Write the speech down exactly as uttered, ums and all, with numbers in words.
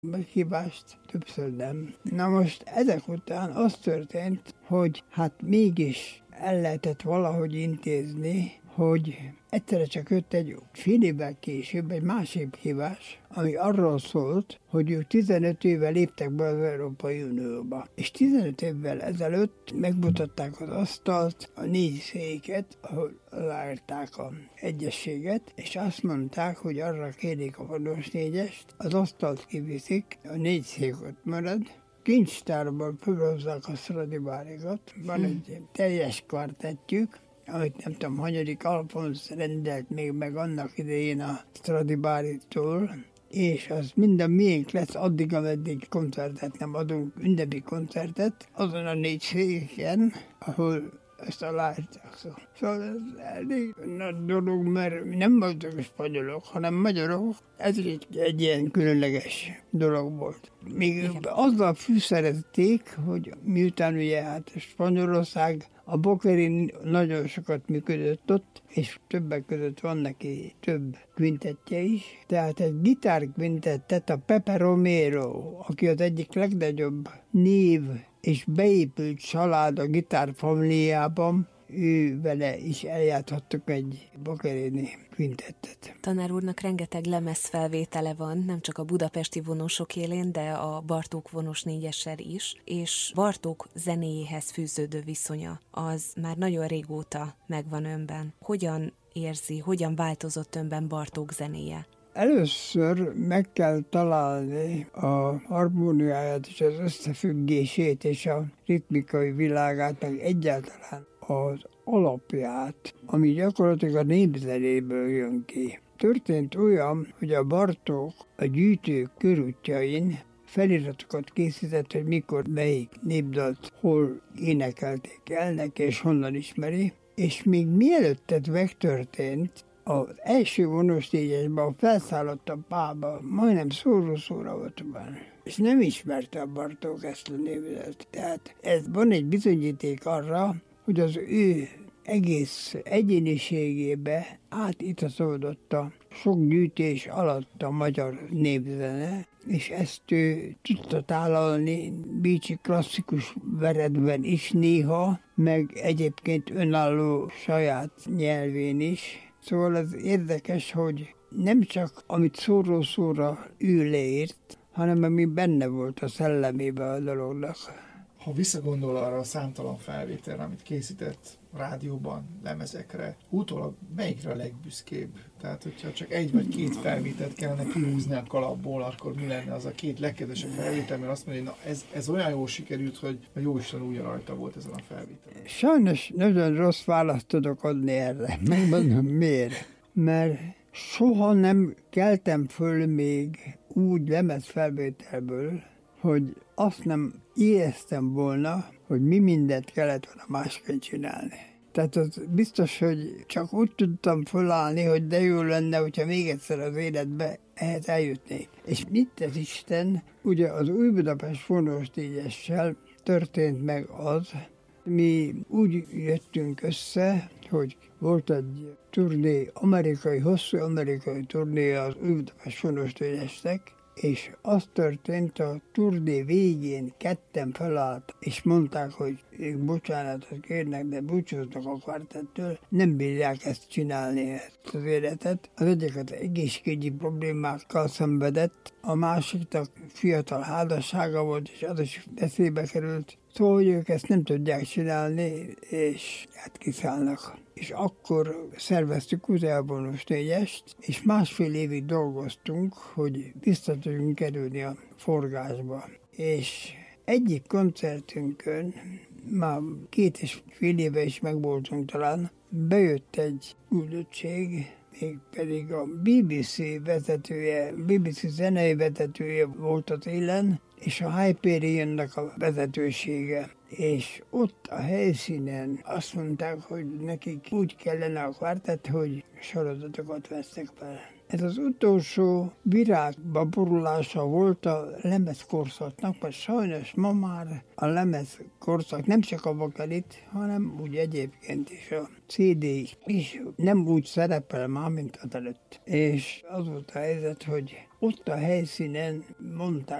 meghívást, többször nem. Na most ezek után az történt, hogy hát mégis el lehetett valahogy intézni, hogy egyszerre csak jött egy fél évvel később egy másik hívás, ami arról szólt, hogy ők tizenöt éve léptek be az Európai Unióba. És tizenöt évvel ezelőtt megmutatták az asztalt, a négy széket, ahol aláírták az egyességet, és azt mondták, hogy arra kérik a vonos négyest, az asztalt kiviszik, a négy szék ott marad, kincstárból fölhozzák a Stradivarigot, van egy teljes kvartettjük, amit nem tudom, hanyadik Alfonsz rendelt még meg annak idején a Stradiváritól, és az minden miénk lesz addig, ameddig koncertet nem adunk, ünnepi koncertet, azon a négy széken, ahol ezt aláírták. Szóval ez elég nagy dolog, mert nem voltak spanyolok, hanem magyarok. Ez egy, egy ilyen különleges dolog volt. Még igen. Azzal fűszerezték, hogy miután ugye hát Spanyolország, a Boquerin nagyon sokat működött ott, és többek között van neki több kvintettje is. Tehát egy gitárkvintettet a Pepe Romero, aki az egyik legnagyobb név és beépült család a gitárfamiliában, ő vele is eljátszhattuk egy Boquerini kvintettet. Tanár úrnak rengeteg lemezfelvétele van, nem csak a budapesti vonósok élén, de a Bartók vonós négyessel is, és Bartók zenéjéhez fűződő viszonya az már nagyon régóta megvan önben. Hogyan érzi, hogyan változott önben Bartók zenéje? Először meg kell találni a harmóniáját és az összefüggését és a ritmikai világát, meg egyáltalán az alapját, ami gyakorlatilag a népzenéből jön ki. Történt olyan, hogy a Bartók a gyűjtő körútjain feliratokat készített, hogy mikor melyik népdalt hol énekelték el neki, és honnan ismeri, és még mielőtt ez megtörtént, az első vonós négyesben felszállott a pába, majdnem szóró-szóra volt van, és nem ismerte a Bartók ezt a névdalt. Tehát ez van egy bizonyíték arra, hogy az ő egész egyéniségébe átitaszódott a sok gyűjtés alatt a magyar népzene, és ezt ő tudta tálalni Bécsi klasszikus veretben is néha, meg egyébként önálló saját nyelvén is. Szóval az érdekes, hogy nem csak amit szóról-szóra ő leírt, hanem ami benne volt a szellemében a dolognak. Ha visszagondol arra a számtalan felvételre, amit készített rádióban, lemezekre, utólag melyikre a legbüszkébb? Tehát, hogyha csak egy vagy két felvételt kellene kihúzni a kalapból, akkor mi lenne az a két legkedvesebb felvétel, mert azt mondja, hogy na, ez, ez olyan jól sikerült, hogy a jóisten újra rajta volt ezen a felvételen. Sajnos nagyon rossz választ tudok adni erre. Megmondom miért. Mert soha nem keltem föl még úgy lemezfelvételből, hogy azt nem éreztem volna, hogy mi mindent kellett volna másként csinálni. Tehát az biztos, hogy csak úgy tudtam fölállni, hogy de jó lenne, hogyha még egyszer az életbe ehhez eljutnék. És mit tesz Isten? Ugye az Új Budapest vonós négyessel történt meg az, mi úgy jöttünk össze, hogy volt egy turné, amerikai, hosszú amerikai turné az Új Budapest vonós négyesnek, és az történt, a turné végén ketten felállt, és mondták, hogy ők bocsánatot kérnek, de búcsúznak a kvartettől, nem bírják ezt csinálni, ezt az életet. Az egyiket egészségügyi problémákkal szenvedett, a másiknak fiatal házassága volt, és az is eszébe került. Szóval, hogy ők ezt nem tudják csinálni, és hát kiszállnak. És akkor szerveztük az elvonós négyest, és másfél évig dolgoztunk, hogy vissza tudjunk kerülni a forgásba. És egyik koncertünkön, már két és fél éve is megvoltunk talán, bejött egy üldöttség, még pedig a bé bé cé vezetője, bé bé cé zenei vezetője volt az élen, és a Hyperion-nak a vezetősége. És ott a helyszínen azt mondták, hogy nekik úgy kellene a kvartett, hogy sorozatokat vesznek fel. Ez az utolsó virágba borulása volt a lemezkorszaknak, mert sajnos ma már a lemezkorszak nem csak a bakelit, hanem úgy egyébként is a cé dé is nem úgy szerepel már, mint azelőtt. És az volt a helyzet, hogy ott a helyszínen mondták